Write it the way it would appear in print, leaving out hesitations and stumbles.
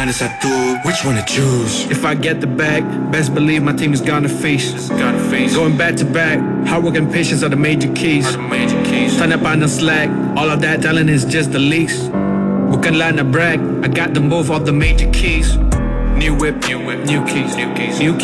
mana satu, which one to choose? If I get the bag, best believe my team is gonna feast. Going back to back, hard work and patience are the major keys. Tanya pandang slack, all of that talent is just the least. Bukanlah nak brag, I got them both, all the major keys. New whip, new keys,